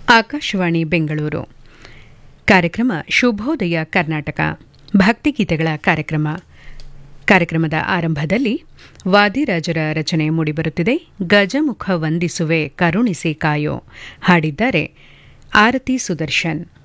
ಆಕಾಶವಾಣಿ ಬೆಂಗಳೂರು. ಕಾರ್ಯಕ್ರಮ ಶುಭೋದಯ ಕರ್ನಾಟಕ ಭಕ್ತಿಗೀತೆಗಳ ಕಾರ್ಯಕ್ರಮದ ಆರಂಭದಲ್ಲಿ ವಾದಿರಾಜರ ರಚನೆ ಮೂಡಿಬರುತ್ತಿದೆ. ಗಜಮುಖ ವಂದಿಸುವೆ ಕರುಣಿಸಿ ಕಾಯೋ ಹಾಡಿದ್ದಾರೆ ಆರತಿ ಸುದರ್ಶನ್.